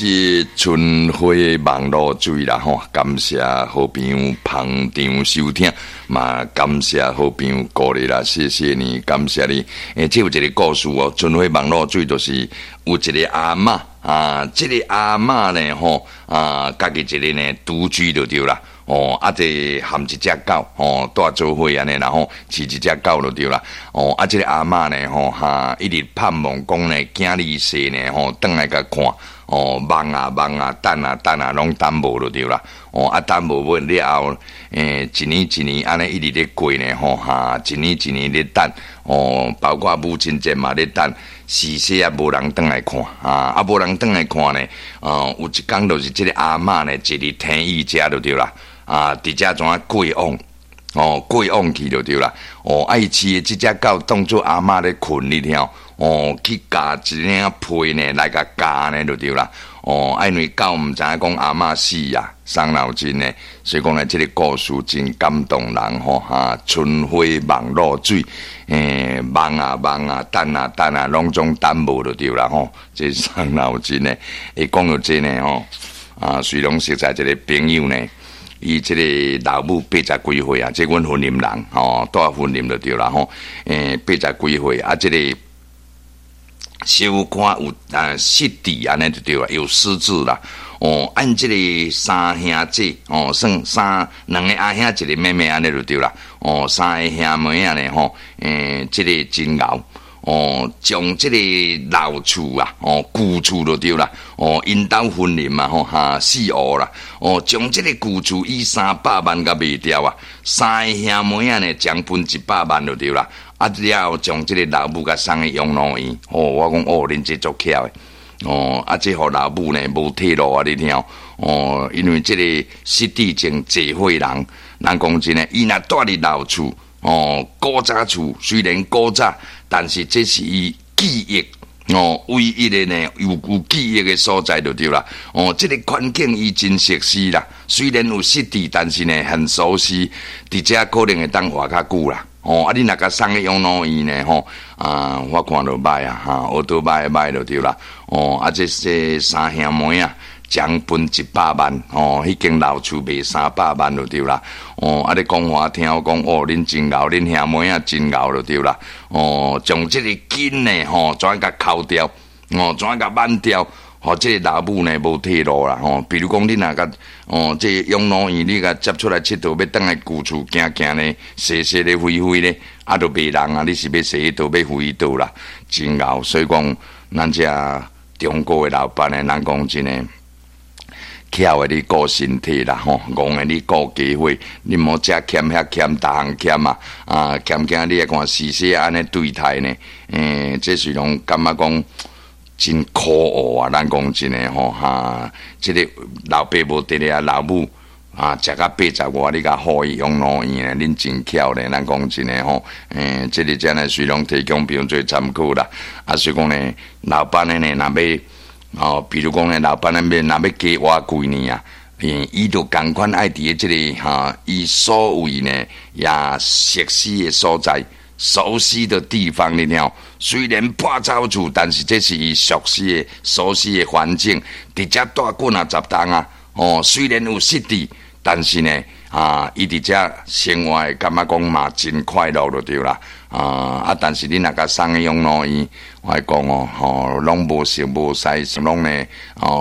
是春花网络水啦吼，感谢好朋友捧场收听，嘛感谢好朋友鼓励啦，谢谢你，感谢你。这有一个故事哦，春花网络水就是有一个阿嬷啊，这个阿嬷呢吼啊，家己一个呢独居就对啦。哦，这含一只狗哦，带做伙安尼，然后饲一只狗就对啦。哦，这个阿嬷呢吼一直盼望讲呢，囝儿婿呢吼，转来甲看。哦，忙啊，等啊，拢等无就对啦。哦，等无稳了后，一年一年安尼一直咧过呢吼一年一年咧等。哦，包括母亲节嘛咧等，是说啊无人转来看无人转来看呢。有一天就是这个阿嬷呢，坐伫天意遮就对啦。伫遮怎啊过往？过往去就对啦。伊饲的这只狗当作阿嬷咧困你听。去夹一领被呢，来甲夹呢就对啦。因为狗毋知影讲阿嬷死啊，伤脑筋呢，所以讲呢，这个故事真感动人吼春花网络水，忙啊，等啊，拢总等无就对啦吼。这伤脑筋呢，会讲到这呢吼虽然实在一个朋友呢。伊这个老母80几岁啊，这阮婚姻人带婚姻就对啦吼，80几岁这个小可有失智安尼就对啦，有失智啦。按这个三兄姐算两个阿兄一个妹妹安尼就对啦。三个兄妹啊呢吼，这个真熬。将这个老厝啊，旧厝就对啦。因兜婚姻嘛吼4户啦。将这个旧厝以300万甲卖掉啊。三个兄妹啊呢，将分100万就对啦。了后将这个老母甲送去养老院。我讲恁这足巧的。这互老母呢无退路啊，你听因为这个失智症坐伙人讲真诶，伊若住伫老厝。古早厝虽然古早，但是这是伊记忆唯一的呢有记忆的所在就对啦。这个环境伊真熟悉啦，虽然有失智，但是呢很熟悉，伫遮可能会当活较久啦。你若甲送去养老院呢我看就歹啊学倒歹就对啦。这三兄妹啊。将分100万迄间老厝卖300万就对啦。你讲我听我讲恁真熬，恁兄妹啊真熬就对啦。将这个金呢怎样甲扣掉，怎样甲挽掉，这个老母呢无退路啦。比如讲恁若甲这养老院你甲接出来佚佗，要倒来旧厝行呢，踅咧飞呢，就卖人啊！你是要踅倒要飞倒啦，真熬。所以讲，咱这中国的老板呢，咱讲真诶。巧的你顾身体啦戆的你顾家伙，你莫遮欠遐欠，逐项欠欠你来看时势安尼对待呢？这是拢感觉讲真可恶啊！咱讲真诶这个老爸无得咧，老母食到80外，你甲好伊养老院恁真巧咧，咱讲真诶这个真诶虽然提供比较做参考啦，所以讲呢，老板呢若要。比如讲呢，老板那边若要加活几年啊，伊就同款爱伫这个伊所谓呢也熟悉的所在、熟悉的地方里头，虽然破糟厝，但是这是伊熟悉的环境，伫遮住过10当啊。虽然有失智，但是呢伊伫遮生活感觉讲嘛真快乐就对啦。但是你若甲送去养老院，我讲拢无食无使，拢呢